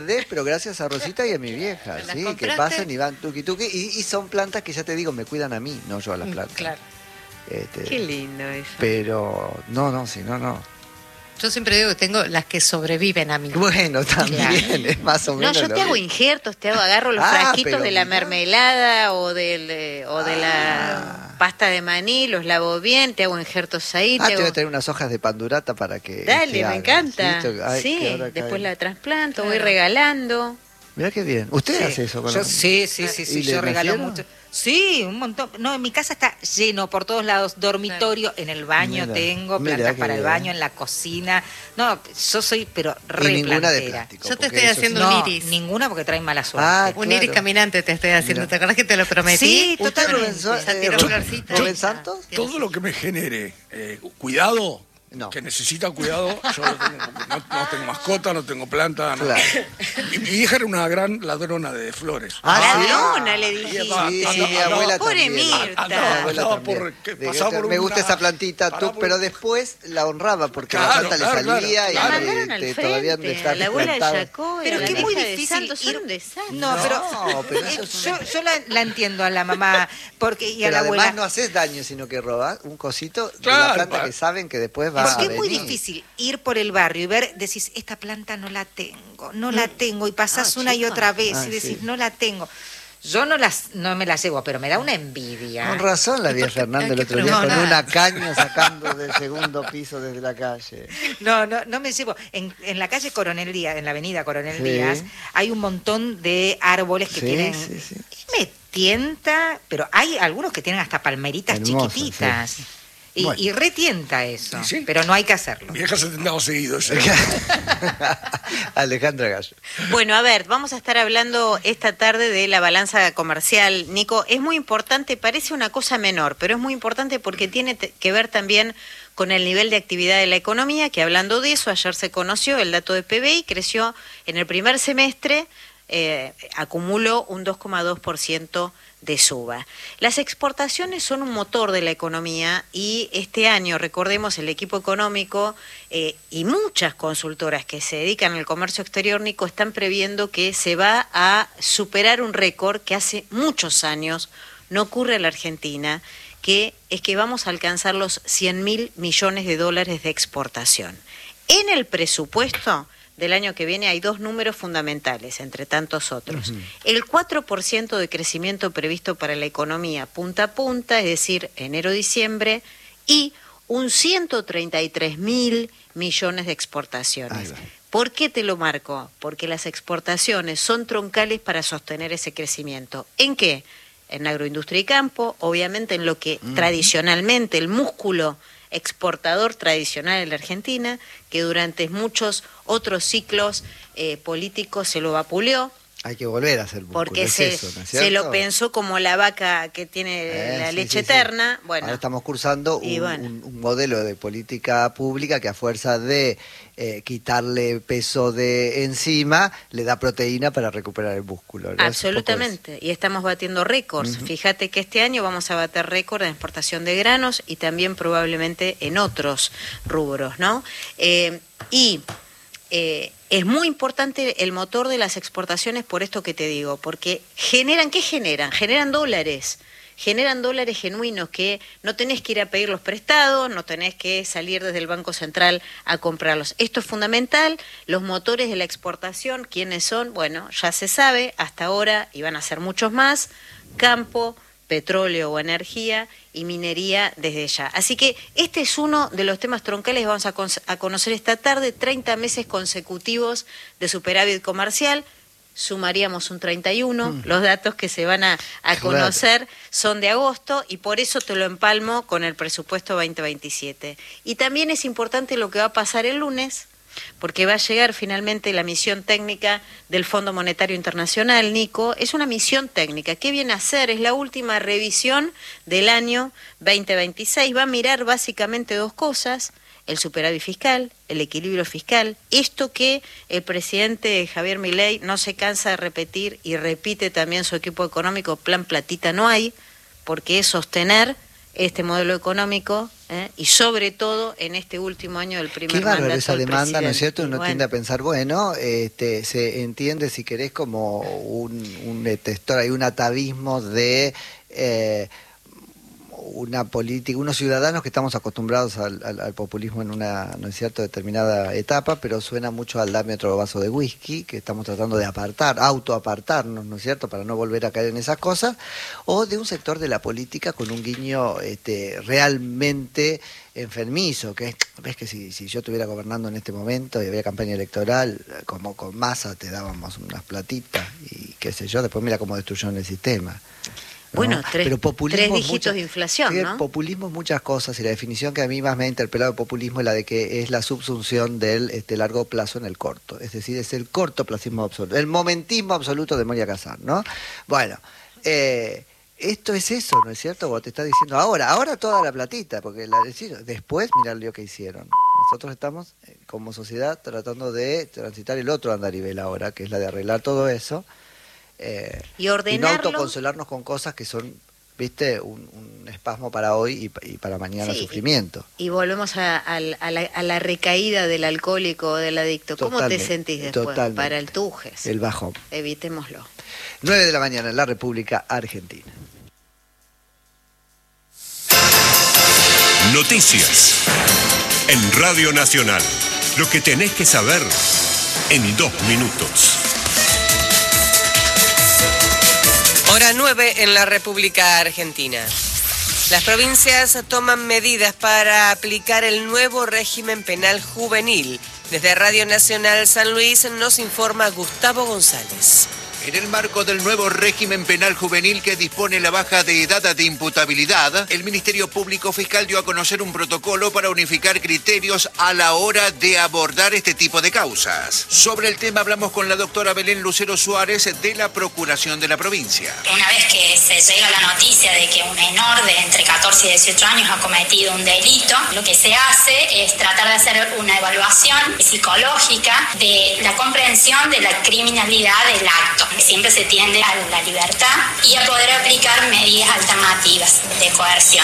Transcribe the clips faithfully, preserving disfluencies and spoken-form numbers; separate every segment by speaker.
Speaker 1: Pero gracias a Rosita y a mi vieja, sí, que pasan y van tuqui tuqui. Y, y son plantas que ya te digo, me cuidan a mí, no yo a las plantas.
Speaker 2: Claro.
Speaker 1: Este,
Speaker 3: Qué lindo eso.
Speaker 1: Pero, no, no, si no, no.
Speaker 2: Yo siempre digo que tengo las que sobreviven a mí.
Speaker 1: Bueno, también,
Speaker 3: Claro.
Speaker 1: es más o menos.
Speaker 3: No, yo
Speaker 1: lo
Speaker 3: te hago
Speaker 1: mismo.
Speaker 3: injertos, te hago, agarro los
Speaker 1: Ah,
Speaker 3: frasquitos
Speaker 1: pero
Speaker 3: de la
Speaker 1: mirá.
Speaker 3: mermelada o, del, eh, o de
Speaker 1: Ah.
Speaker 3: la pasta de maní, los lavo bien, te hago injertos ahí.
Speaker 1: Ah,
Speaker 3: te
Speaker 1: te voy a
Speaker 3: hago...
Speaker 1: traer unas hojas de pandurata para que.
Speaker 3: Dale,
Speaker 1: este,
Speaker 3: me
Speaker 1: hagas.
Speaker 3: encanta.
Speaker 1: Sí, esto- ay,
Speaker 3: Sí,
Speaker 1: que ahora
Speaker 3: después
Speaker 1: cae.
Speaker 3: la trasplanto,
Speaker 2: Claro.
Speaker 3: voy regalando.
Speaker 1: Mirá qué bien. ¿Usted
Speaker 2: Sí.
Speaker 1: hace eso? Con
Speaker 2: Yo,
Speaker 1: la-
Speaker 2: sí, sí, sí, sí,
Speaker 1: ¿Y le
Speaker 2: yo regalo
Speaker 1: nacieron?
Speaker 2: mucho. Sí, un montón. No, en mi casa está lleno por todos lados, dormitorio, en el baño
Speaker 1: Mira,
Speaker 2: tengo,
Speaker 1: mira
Speaker 2: plantas
Speaker 1: qué
Speaker 2: para el
Speaker 1: bien.
Speaker 2: baño, en la cocina. No, yo soy, pero
Speaker 1: Y
Speaker 2: re
Speaker 1: ninguna de
Speaker 2: plantera.
Speaker 1: plástico.
Speaker 2: Yo te
Speaker 1: porque
Speaker 2: estoy
Speaker 1: eso
Speaker 2: haciendo
Speaker 1: sí.
Speaker 2: un
Speaker 1: No,
Speaker 2: iris. Ninguna porque trae mala suerte.
Speaker 1: Ah,
Speaker 2: Un
Speaker 1: claro.
Speaker 2: iris caminante te estoy haciendo.
Speaker 1: Mira.
Speaker 2: ¿Te acordás que te lo prometí?
Speaker 3: Sí,
Speaker 1: ¿Usted,
Speaker 3: totalmente.
Speaker 1: Rubén, so-
Speaker 2: Ya
Speaker 1: eh,
Speaker 2: tiró
Speaker 1: Rubén-
Speaker 2: florcita.
Speaker 1: Rubén Santos?
Speaker 4: Todo lo que me genere eh, cuidado,
Speaker 1: No.
Speaker 4: que necesita cuidado, yo lo tengo, no, no tengo mascota, no tengo planta. No.
Speaker 1: Claro.
Speaker 4: Mi, mi hija era una gran ladrona de flores.
Speaker 1: Ah, sí.
Speaker 3: Ladrona, le
Speaker 4: Sí,
Speaker 3: dijiste.
Speaker 1: Sí, sí, mi
Speaker 4: Andaba-
Speaker 1: abuela
Speaker 3: Pobre
Speaker 1: también.
Speaker 3: Mirta.
Speaker 1: Mi
Speaker 4: Andaba-
Speaker 1: abuela
Speaker 4: andaba
Speaker 1: también.
Speaker 4: por- que
Speaker 1: De-
Speaker 4: pasaba por
Speaker 1: me gusta
Speaker 4: una-
Speaker 1: esa plantita, tú,
Speaker 4: paraba por-
Speaker 1: pero después la honraba porque
Speaker 4: Claro,
Speaker 1: la planta
Speaker 4: claro,
Speaker 1: le salía
Speaker 4: claro.
Speaker 1: y
Speaker 3: La
Speaker 4: Claro.
Speaker 3: mandaron al
Speaker 1: este, todavía
Speaker 3: frente,
Speaker 1: está
Speaker 3: a la abuela de
Speaker 1: plantada.
Speaker 3: Jacob,
Speaker 2: Pero
Speaker 3: a
Speaker 2: es
Speaker 3: la
Speaker 2: que es muy
Speaker 3: hija de
Speaker 2: difícil
Speaker 3: Santos,
Speaker 2: ir-
Speaker 3: son un desastre.
Speaker 2: No,
Speaker 1: No,
Speaker 2: pero,
Speaker 1: pero
Speaker 2: eh,
Speaker 1: eso es
Speaker 2: yo,
Speaker 1: una-
Speaker 2: yo la, la entiendo a la mamá, porque y a
Speaker 1: Pero
Speaker 2: la abuela.
Speaker 1: además no haces daño, sino que robas un cosito de la
Speaker 4: Claro,
Speaker 1: planta
Speaker 4: pa-
Speaker 1: que saben que después va
Speaker 2: Porque
Speaker 1: a
Speaker 2: es muy
Speaker 1: venir.
Speaker 2: difícil ir por el barrio y ver, decís, esta planta no la tengo, no la tengo, y pasás
Speaker 3: Ah,
Speaker 2: una y
Speaker 3: chica.
Speaker 2: otra vez
Speaker 1: Ah,
Speaker 2: y decís,
Speaker 1: sí.
Speaker 2: no la tengo. Yo no las no me las llevo, pero me da una envidia.
Speaker 1: Con razón la vi a Fernando el
Speaker 2: hay
Speaker 1: otro
Speaker 2: que
Speaker 1: día con
Speaker 2: preguntar.
Speaker 1: una caña sacando del segundo piso desde la calle.
Speaker 2: No, no, no me llevo. En, en la calle Coronel Díaz, en la avenida Coronel
Speaker 1: Sí.
Speaker 2: Díaz, hay un montón de árboles que
Speaker 1: Sí,
Speaker 2: tienen.
Speaker 1: sí, sí.
Speaker 2: Y me tienta, pero hay algunos que tienen hasta palmeritas
Speaker 1: Hermoso,
Speaker 2: chiquititas. Y,
Speaker 4: Bueno.
Speaker 2: y retienta eso,
Speaker 4: Y sí.
Speaker 2: pero no hay que hacerlo.
Speaker 4: Mi vieja se tentaba seguido. Eso.
Speaker 1: Alejandra Gallo.
Speaker 3: Bueno, a ver, vamos a estar hablando esta tarde de la balanza comercial. Nico, es muy importante, parece una cosa menor, pero es muy importante porque tiene te- que ver también con el nivel de actividad de la economía, que hablando de eso, ayer se conoció el dato de P B I, creció en el primer semestre, eh, acumuló un dos coma dos por ciento de suba. Las exportaciones son un motor de la economía y este año, recordemos, el equipo económico eh, y muchas consultoras que se dedican al comercio exterior, Nico, están previendo que se va a superar un récord que hace muchos años no ocurre en la Argentina, que es que vamos a alcanzar los cien mil millones de dólares de exportación. En el presupuesto del año que viene hay dos números fundamentales, entre tantos otros. Uh-huh. El cuatro por ciento de crecimiento previsto para la economía punta a punta, es decir, enero-diciembre, y un ciento treinta y tres mil millones de exportaciones. ¿Por qué te lo marco? Porque las exportaciones son troncales para sostener ese crecimiento. ¿En qué? En agroindustria y campo, obviamente en lo que uh-huh. tradicionalmente el músculo exportador tradicional en la Argentina, que durante muchos otros ciclos eh, políticos se lo vapuleó.
Speaker 1: Hay que volver a hacer músculo,
Speaker 3: porque
Speaker 1: es
Speaker 3: se,
Speaker 1: eso, ¿no es
Speaker 3: se
Speaker 1: cierto?
Speaker 3: lo pensó como la vaca que tiene
Speaker 1: eh,
Speaker 3: la
Speaker 1: sí,
Speaker 3: leche
Speaker 1: sí,
Speaker 3: eterna.
Speaker 1: Sí.
Speaker 3: Bueno,
Speaker 1: ahora estamos cursando un,
Speaker 3: bueno.
Speaker 1: un, un modelo de política pública que a fuerza de eh, quitarle peso de encima le da proteína para recuperar el músculo, ¿no?
Speaker 3: Absolutamente, y estamos batiendo récords. Uh-huh. Fíjate que este año vamos a bater récord en exportación de granos y también probablemente en otros rubros, ¿no? Eh, y eh, es muy importante el motor de las exportaciones por esto que te digo, porque generan, ¿qué generan? Generan dólares. Generan dólares genuinos que no tenés que ir a pedir los prestados, no tenés que salir desde el Banco Central a comprarlos. Esto es fundamental. Los motores de la exportación, ¿quiénes son? Bueno, ya se sabe, hasta ahora, y van a ser muchos más, campo, petróleo o energía y minería desde ya. Así que este es uno de los temas troncales que vamos a, con- a conocer esta tarde, treinta meses consecutivos de superávit comercial. Sumaríamos un treinta y uno, mm. los datos que se van a, a
Speaker 1: Claro.
Speaker 3: conocer son de agosto y por eso te lo empalmo con el presupuesto veinte veintisiete. Y también es importante lo que va a pasar el lunes, porque va a llegar finalmente la misión técnica del Fondo Monetario Internacional, Nico. Es una misión técnica. ¿Qué viene a hacer? Es la última revisión del año veinte veintiséis. Va a mirar básicamente dos cosas: el superávit fiscal, el equilibrio fiscal, esto que el presidente Javier Milei no se cansa de repetir y repite también su equipo económico, plan platita no hay, porque es sostener este modelo económico ¿eh? y sobre todo en este último año del primer
Speaker 1: Qué
Speaker 3: mandato
Speaker 1: bárbaro esa
Speaker 3: del
Speaker 1: demanda, ¿no es
Speaker 3: presidente.
Speaker 1: cierto? Uno
Speaker 3: Bueno,
Speaker 1: tiende a pensar, bueno, este, se entiende, si querés, como un, un detector, hay un atavismo de eh, una política, unos ciudadanos que estamos acostumbrados al, al, al populismo en una, ¿no es cierto?, determinada etapa, pero suena mucho al dame otro vaso de whisky, que estamos tratando de apartar, autoapartarnos, ¿no es cierto?, para no volver a caer en esas cosas, o de un sector de la política con un guiño este, realmente enfermizo, que es, ves que si, si yo estuviera gobernando en este momento y había campaña electoral, como con Massa te dábamos unas platitas y qué sé yo, después mira cómo destruyeron el sistema. ¿no?
Speaker 3: Bueno, tres,
Speaker 1: Pero populismo
Speaker 3: tres
Speaker 1: es
Speaker 3: dígitos
Speaker 1: mucha-
Speaker 3: de inflación,
Speaker 1: sí,
Speaker 3: ¿no?
Speaker 1: populismo es muchas cosas, y la definición que a mí más me ha interpelado de populismo es la de que es la subsunción del este, largo plazo en el corto, es decir, es el cortoplacismo absoluto, el momentismo absoluto de Moria Kazan, ¿no? Bueno, eh, esto es eso, ¿no es cierto? Vos te estás diciendo ahora, ahora toda la platita, porque la, después mirá lo que hicieron. Nosotros estamos eh, como sociedad tratando de transitar el otro andarivel ahora, que es la de arreglar todo eso. Eh,
Speaker 3: Y
Speaker 1: y no
Speaker 3: ordenarlo.
Speaker 1: autoconsolarnos con cosas que son, viste, un, un espasmo para hoy y, pa- y para mañana
Speaker 3: Sí,
Speaker 1: sufrimiento.
Speaker 3: Y volvemos a, a- a la, a la recaída del alcohólico o del adicto. ¿Cómo
Speaker 1: Totalmente,
Speaker 3: te sentís después?
Speaker 1: totalmente.
Speaker 3: Para el tujes.
Speaker 1: El bajón.
Speaker 3: Evitémoslo.
Speaker 1: nueve de la mañana en la República Argentina.
Speaker 5: Noticias. En Radio Nacional. Lo que tenés que saber en dos minutos.
Speaker 6: Hora nueve en la República Argentina. Las provincias toman medidas para aplicar el nuevo régimen penal juvenil. Desde Radio Nacional San Luis nos informa Gustavo González.
Speaker 7: En el marco del nuevo régimen penal juvenil que dispone la baja de edad de imputabilidad, el Ministerio Público Fiscal dio a conocer un protocolo para unificar criterios a la hora de abordar este tipo de causas. Sobre el tema hablamos con la doctora Belén Lucero Suárez de la Procuración de la provincia.
Speaker 8: Una vez que se llega la noticia de que un menor de entre catorce y dieciocho años ha cometido un delito, lo que se hace es tratar de hacer una evaluación psicológica de la comprensión de la criminalidad del acto. Siempre se tiende a la libertad y a poder aplicar medidas alternativas de coerción.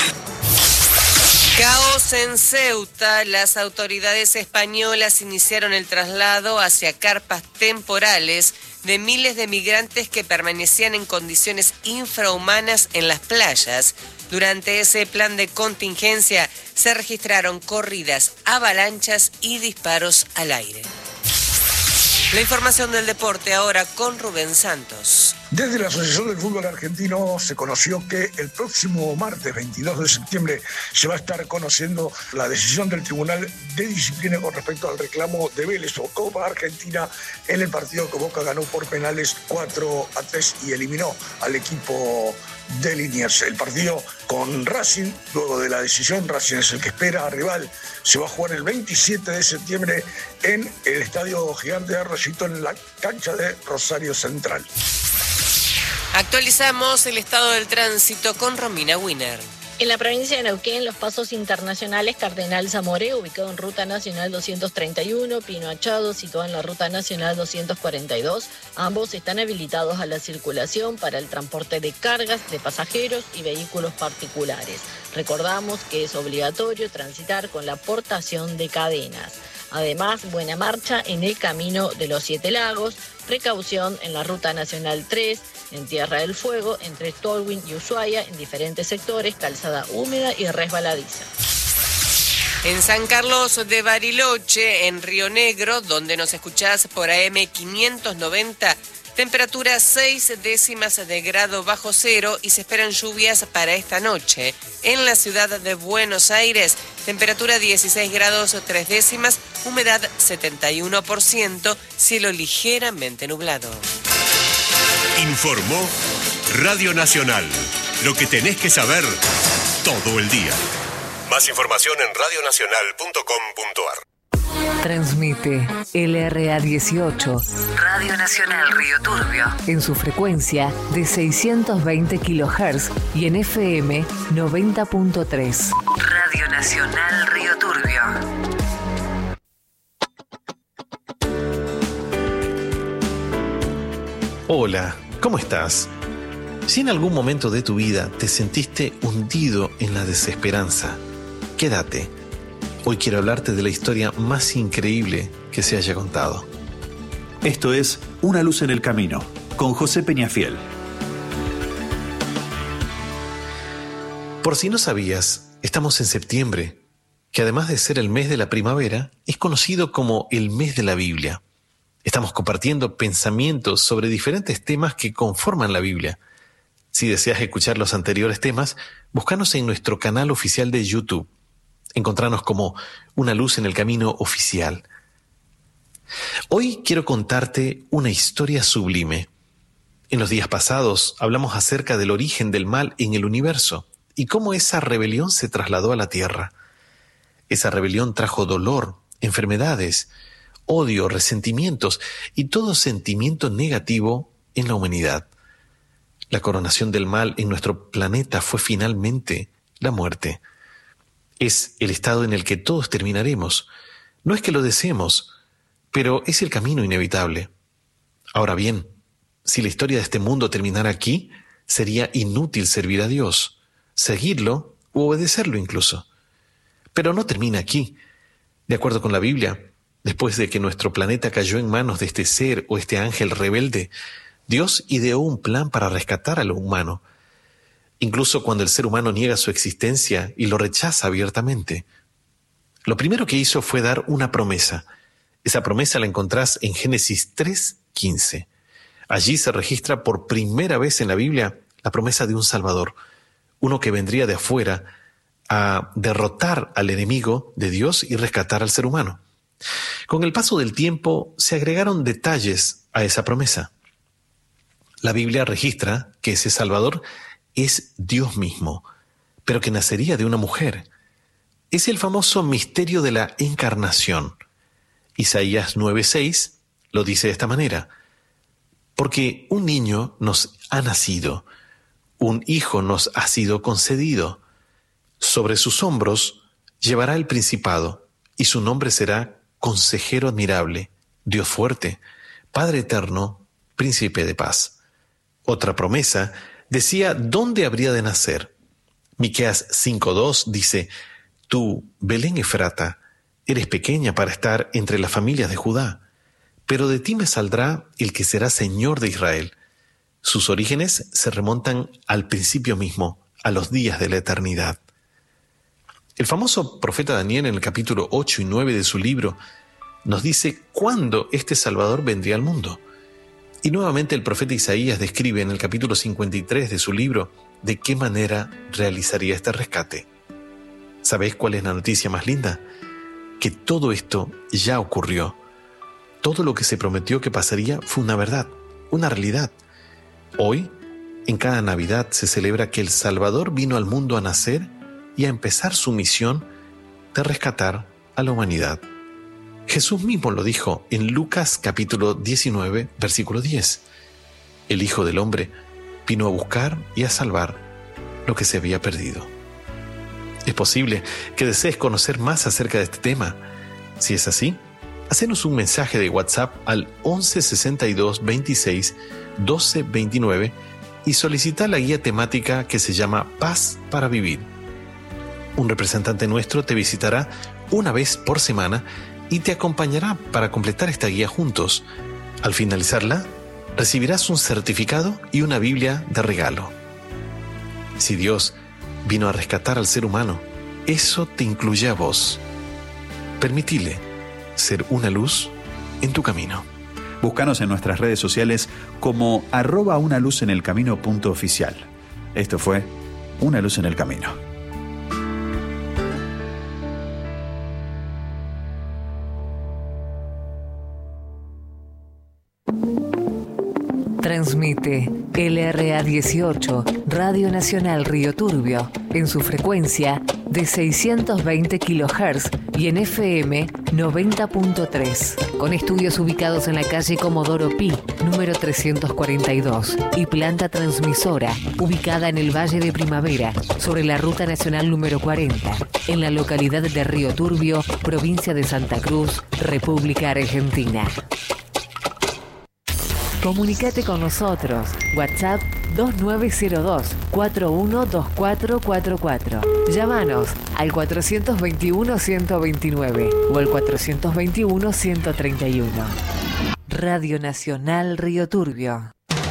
Speaker 6: Caos en Ceuta. Las autoridades españolas iniciaron el traslado hacia carpas temporales de miles de migrantes que permanecían en condiciones infrahumanas en las playas. Durante ese plan de contingencia se registraron corridas, avalanchas y disparos al aire. La información del deporte ahora con Rubén Santos.
Speaker 4: Desde la Asociación del Fútbol Argentino se conoció que el próximo martes veintidós de septiembre se va a estar conociendo la decisión del Tribunal de Disciplina con respecto al reclamo de Vélez o Copa Argentina en el partido que Boca ganó por penales cuatro a tres y eliminó al equipo de Liniers. El partido con Racing, luego de la decisión, Racing es el que espera a rival, se va a jugar el veintisiete de septiembre en el Estadio Gigante de Arroyito, en la cancha de Rosario Central.
Speaker 6: Actualizamos el estado del tránsito con Romina Wiener.
Speaker 9: En la provincia de Neuquén, los pasos internacionales Cardenal Zamoré, ubicado en Ruta Nacional doscientos treinta y uno, Pino Achado, situado en la Ruta Nacional doscientos cuarenta y dos, ambos están habilitados a la circulación para el transporte de cargas, de pasajeros y vehículos particulares. Recordamos que es obligatorio transitar con la portación de cadenas. Además, buena marcha en el Camino de los Siete Lagos, precaución en la Ruta Nacional tres, en Tierra del Fuego, entre Tolwyn y Ushuaia, en diferentes sectores, calzada húmeda y resbaladiza.
Speaker 6: En San Carlos de Bariloche, en Río Negro, donde nos escuchás por A M quinientos noventa, temperatura seis décimas de grado bajo cero y se esperan lluvias para esta noche. En la ciudad de Buenos Aires, temperatura dieciséis grados tres décimas, humedad setenta y uno por ciento, cielo ligeramente nublado.
Speaker 5: Informó Radio Nacional. Lo que tenés que saber todo el día. Más información en radio nacional punto com punto a r.
Speaker 10: Transmite L R A dieciocho, Radio Nacional Río Turbio, en su frecuencia de seiscientos veinte kilohertz y en F M noventa punto tres. Radio Nacional Río Turbio.
Speaker 11: Hola, ¿cómo estás? Si en algún momento de tu vida te sentiste hundido en la desesperanza, quédate. Hoy quiero hablarte de la historia más increíble que se haya contado.
Speaker 12: Esto es Una luz en el camino, con José Peñafiel.
Speaker 11: Por si no sabías, estamos en septiembre, que además de ser el mes de la primavera, es conocido como el mes de la Biblia. Estamos compartiendo pensamientos sobre diferentes temas que conforman la Biblia. Si deseas escuchar los anteriores temas, búscanos en nuestro canal oficial de YouTube. Encontranos como Una luz en el camino oficial. Hoy quiero contarte una historia sublime. En los días pasados hablamos acerca del origen del mal en el universo y cómo esa rebelión se trasladó a la tierra. Esa rebelión trajo dolor, enfermedades, odio, resentimientos y todo sentimiento negativo en la humanidad. La coronación del mal en nuestro planeta fue finalmente la muerte. Es el estado en el que todos terminaremos. No es que lo deseemos, pero es el camino inevitable. Ahora bien, si la historia de este mundo terminara aquí, sería inútil servir a Dios, seguirlo u obedecerlo incluso. Pero no termina aquí. De acuerdo con la Biblia, después de que nuestro planeta cayó en manos de este ser o este ángel rebelde, Dios ideó un plan para rescatar a lo humano, incluso cuando el ser humano niega su existencia y lo rechaza abiertamente. Lo primero que hizo fue dar una promesa. Esa promesa la encontrás en Génesis tres quince. Allí se registra por primera vez en la Biblia la promesa de un Salvador, uno que vendría de afuera a derrotar al enemigo de Dios y rescatar al ser humano. Con el paso del tiempo se agregaron detalles a esa promesa. La Biblia registra que ese Salvador es Dios mismo, pero que nacería de una mujer. Es el famoso misterio de la encarnación. Isaías nueve seis lo dice de esta manera: porque un niño nos ha nacido, un hijo nos ha sido concedido. Sobre sus hombros llevará el principado, y su nombre será Consejero Admirable, Dios Fuerte, Padre Eterno, Príncipe de Paz. Otra promesa decía dónde habría de nacer. Miqueas cinco dos dice: tú, Belén Efrata, eres pequeña para estar entre las familias de Judá, pero de ti me saldrá el que será Señor de Israel. Sus orígenes se remontan al principio mismo, a los días de la eternidad. El famoso profeta Daniel, en el capítulo ocho y nueve de su libro, nos dice cuándo este Salvador vendría al mundo. Y nuevamente el profeta Isaías describe en el capítulo cincuenta y tres de su libro de qué manera realizaría este rescate. ¿Sabéis cuál es la noticia más linda? Que todo esto ya ocurrió. Todo lo que se prometió que pasaría fue una verdad, una realidad. Hoy, en cada Navidad, se celebra que el Salvador vino al mundo a nacer y a empezar su misión de rescatar a la humanidad. Jesús mismo lo dijo en Lucas capítulo diecinueve, versículo diez. El Hijo del Hombre vino a buscar y a salvar lo que se había perdido. Es posible que desees conocer más acerca de este tema. Si es así, hacenos un mensaje de WhatsApp al once sesenta y dos veintiséis doce veintinueve y solicita la guía temática que se llama Paz para Vivir. Un representante nuestro te visitará una vez por semana y te acompañará para completar esta guía juntos. Al finalizarla, recibirás un certificado y una Biblia de regalo. Si Dios vino a rescatar al ser humano, eso te incluye a vos. Permitile ser una luz en tu camino.
Speaker 12: Búscanos en nuestras redes sociales como arroba una luz en el camino punto oficial. Esto fue Una luz en el camino.
Speaker 10: Transmite L R A dieciocho, Radio Nacional Río Turbio, en su frecuencia de seiscientos veinte kilohertz y en F M noventa punto tres, con estudios ubicados en la calle Comodoro Pi, número trescientos cuarenta y dos, y planta transmisora, ubicada en el Valle de Primavera, sobre la Ruta Nacional número cuarenta, en la localidad de Río Turbio, provincia de Santa Cruz, República Argentina. Comunicate con nosotros. WhatsApp dos nueve cero dos, cuatro uno dos cuatro cuatro cuatro. Llámanos al cuatrocientos veintiuno, ciento veintinueve o al cuatrocientos veintiuno, ciento treinta y uno. Radio Nacional Río Turbio.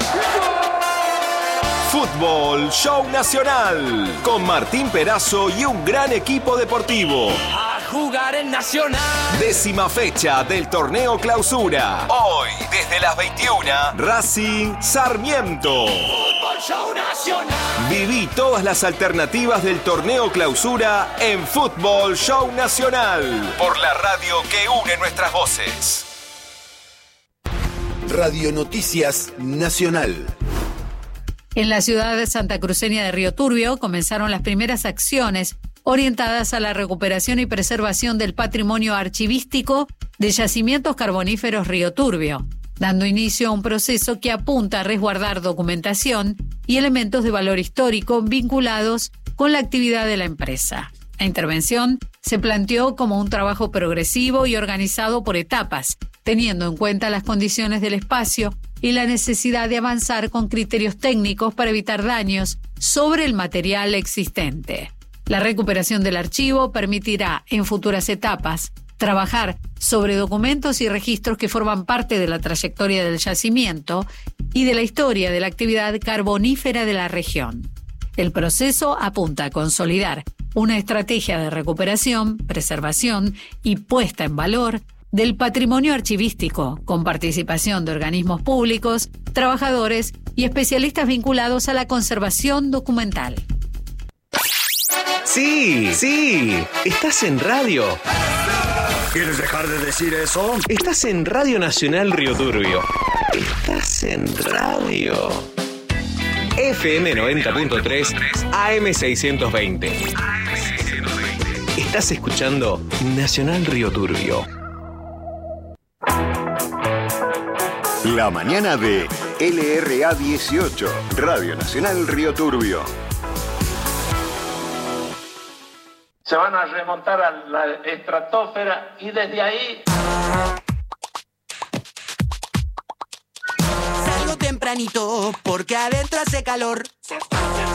Speaker 13: Fútbol Show Nacional con Martín Perazo y un gran equipo deportivo.
Speaker 14: A jugar en Nacional.
Speaker 13: Décima fecha del torneo Clausura. Hoy, desde las veintiuna, Racing Sarmiento.
Speaker 14: Fútbol Show Nacional.
Speaker 13: Viví todas las alternativas del torneo Clausura en Fútbol Show Nacional. Por la radio que une nuestras voces.
Speaker 5: Radio Noticias Nacional.
Speaker 15: En la ciudad de Santa Cruceña de Río Turbio comenzaron las primeras acciones orientadas a la recuperación y preservación del patrimonio archivístico de Yacimientos Carboníferos Río Turbio, dando inicio a un proceso que apunta a resguardar documentación y elementos de valor histórico vinculados con la actividad de la empresa. La intervención se planteó como un trabajo progresivo y organizado por etapas, teniendo en cuenta las condiciones del espacio y la necesidad de avanzar con criterios técnicos para evitar daños sobre el material existente. La recuperación del archivo permitirá, en futuras etapas, trabajar sobre documentos y registros que forman parte de la trayectoria del yacimiento y de la historia de la actividad carbonífera de la región. El proceso apunta a consolidar una estrategia de recuperación, preservación y puesta en valor del patrimonio archivístico, con participación de organismos públicos, trabajadores y especialistas vinculados a la conservación documental.
Speaker 13: Sí, sí, estás en radio.
Speaker 16: ¿Quieres dejar de decir eso?
Speaker 13: Estás en Radio Nacional Río Turbio. Estás en radio. F M noventa punto tres, A M seiscientos veinte. Estás escuchando Nacional Río Turbio.
Speaker 5: La mañana de L R A dieciocho, Radio Nacional Río Turbio.
Speaker 17: Se van a remontar a la estratosfera y desde ahí...
Speaker 18: Salgo tempranito porque adentro hace calor.